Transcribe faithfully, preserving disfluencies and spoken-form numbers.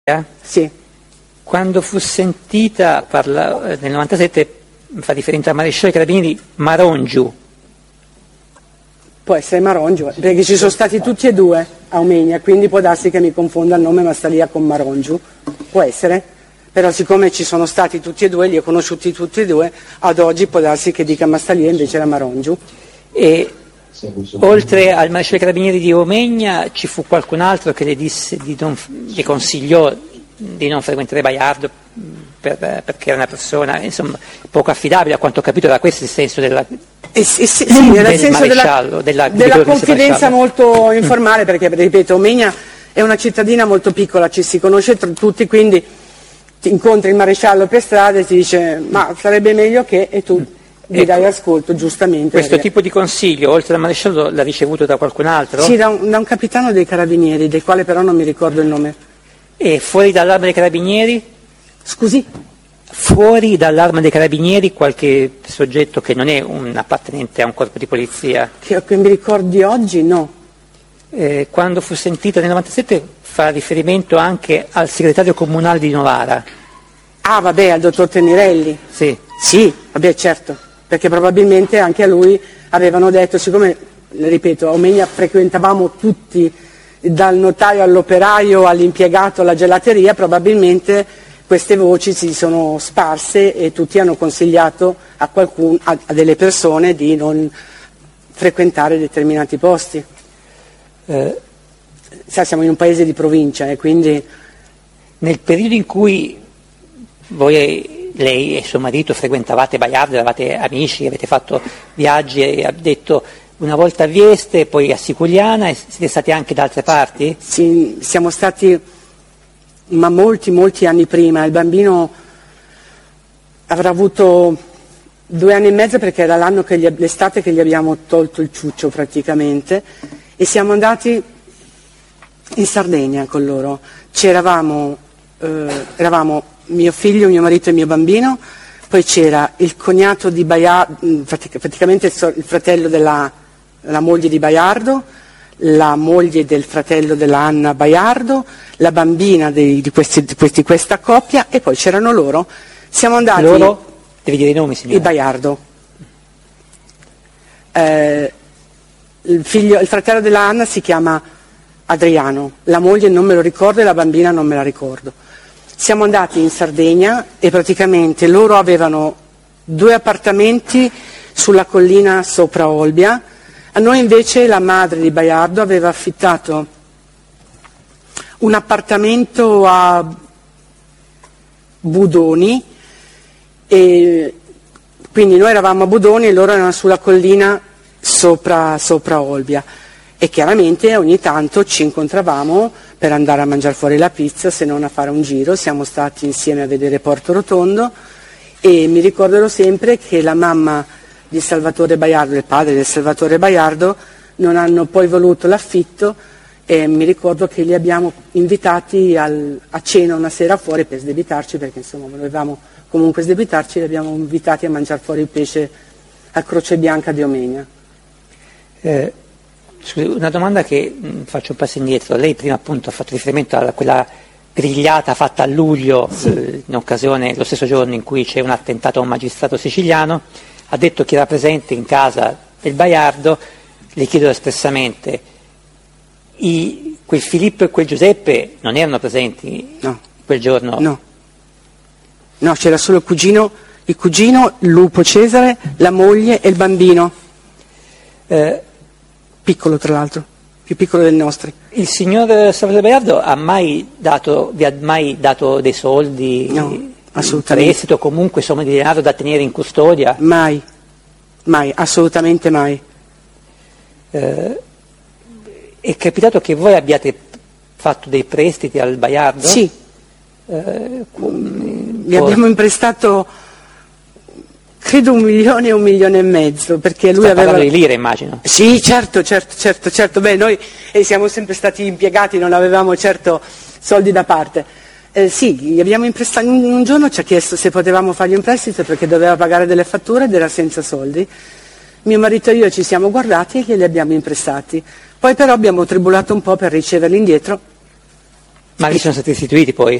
Eh? Sì. Quando fu sentita parla, nel novantasette fa riferimento al maresciallo dei Carabinieri Marongiu. Può essere Marongiu, perché ci sono stati tutti e due a Omegna, quindi può darsi che mi confonda il nome, ma sta lì con Marongiu. Può essere, però siccome ci sono stati tutti e due, li ho conosciuti tutti e due, ad oggi può darsi che dica Mastalia invece era Marongiu. E oltre al maresciallo dei Carabinieri di Omegna ci fu qualcun altro che le disse di non, le consigliò di non frequentare Baiardo per, perché era una persona insomma poco affidabile, a quanto ho capito era questo il senso della, eh sì, sì, sì, nel del senso maresciallo, della, della, della confidenza molto informale, perché ripeto Omegna è una cittadina molto piccola, ci si conosce tra tutti, quindi ti incontri il maresciallo per strada e ti dice ma sarebbe meglio che, e tu gli ecco, dai ascolto giustamente. Questo perché... tipo di consiglio oltre al maresciallo l'ha ricevuto da qualcun altro? Sì, da un, da un capitano dei Carabinieri, del quale però non mi ricordo il nome. E fuori dall'arma dei Carabinieri? Scusi? Fuori dall'arma dei Carabinieri qualche soggetto che non è un appartenente a un corpo di polizia? Che, che mi ricordi oggi, no. Eh, quando fu sentita nel novantasette fa riferimento anche al segretario comunale di Novara. Ah vabbè, al dottor Tenirelli. Sì. Sì, vabbè certo, perché probabilmente anche a lui avevano detto, siccome, ripeto, a Omegna frequentavamo tutti, dal notaio all'operaio, all'impiegato, alla gelateria, probabilmente queste voci si sono sparse e tutti hanno consigliato a, qualcun, a, a delle persone di non frequentare determinati posti. Eh, Sa, siamo in un paese di provincia e quindi... Nel periodo in cui voi, lei e suo marito frequentavate Baiardo, eravate amici, avete fatto viaggi e ha detto... Una volta a Vieste, poi a Siculiana, e siete stati anche da altre parti? Sì, siamo stati, ma molti, molti anni prima. Il bambino avrà avuto due anni e mezzo perché era l'anno che gli, l'estate che gli abbiamo tolto il ciuccio praticamente, e siamo andati in Sardegna con loro. C'eravamo, eh, eravamo mio figlio, mio marito e mio bambino, poi c'era il cognato di Baiardo, praticamente il fratello della... la moglie di Baiardo, la moglie del fratello della Anna Baiardo, la bambina di, di, questi, di questi, questa coppia, e poi c'erano loro. Siamo andati... Loro? Devi dire i nomi, signora. Il Baiardo. Eh, il, figlio, il fratello della Anna si chiama Adriano, la moglie non me lo ricordo e la bambina non me la ricordo. Siamo andati in Sardegna e praticamente loro avevano due appartamenti sulla collina sopra Olbia. A noi invece la madre di Baiardo aveva affittato un appartamento a Budoni, e quindi noi eravamo a Budoni e loro erano sulla collina sopra, sopra Olbia, e chiaramente ogni tanto ci incontravamo per andare a mangiare fuori la pizza, se non a fare un giro. Siamo stati insieme a vedere Porto Rotondo e mi ricorderò sempre che la mamma di Salvatore Baiardo, il padre del Salvatore Baiardo, non hanno poi voluto l'affitto, e mi ricordo che li abbiamo invitati al, a cena una sera fuori per sdebitarci, perché insomma volevamo comunque sdebitarci, li abbiamo invitati a mangiare fuori il pesce a Croce Bianca di Omegna. Eh, scusi, una domanda che mh, faccio un passo indietro. Lei prima appunto ha fatto riferimento a quella grigliata fatta a luglio, sì. eh, in occasione, lo stesso giorno in cui c'è un attentato a un magistrato siciliano. Ha detto che era presente in casa del Baiardo. Le chiedo espressamente, i, quel Filippo e quel Giuseppe non erano presenti no. quel giorno? No, no, c'era solo il cugino, il cugino, Lupo Cesare, la moglie e il bambino, eh, piccolo tra l'altro, più piccolo del nostro. Il signor Salvatore Baiardo ha mai dato, vi ha mai dato dei soldi? No. Assolutamente. In prestito, comunque somme di denaro da tenere in custodia? Mai, mai, assolutamente mai. Eh, è capitato che voi abbiate fatto dei prestiti al Baiardo? Sì, eh, gli abbiamo imprestato credo un milione e un milione e mezzo, perché lui Sta aveva... parlando di lire, immagino. Sì, certo, certo, certo, certo. Beh, noi eh, siamo sempre stati impiegati, non avevamo certo soldi da parte. Eh, sì, gli abbiamo imprestato, un giorno ci ha chiesto se potevamo fargli un prestito perché doveva pagare delle fatture ed era senza soldi. Mio marito e io ci siamo guardati e glieli abbiamo imprestati. Poi però abbiamo tribulato un po' per riceverli indietro. Ma li sono stati restituiti poi?